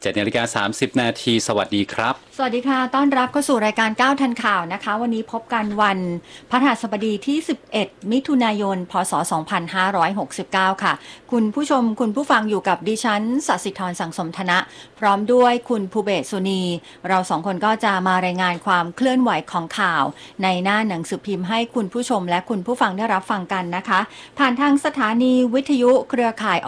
7:30 นาทีสวัสดีครับสวัสดีค่ะต้อนรับเข้าสู่รายการ9ทันข่าวนะคะวันนี้พบกันวันพฤหัสบดีที่11มิถุนายนพศ2569ค่ะคุณผู้ชมคุณผู้ฟังอยู่กับดิฉันศศิธรสังสมธนะพร้อมด้วยคุณภูเบศสุนีเราสองคนก็จะมารายงานความเคลื่อนไหวของข่าวในหน้าหนังสือพิมพ์ให้คุณผู้ชมและคุณผู้ฟังได้รับฟังกันนะคะผ่านทางสถานีวิทยุเครือข่าย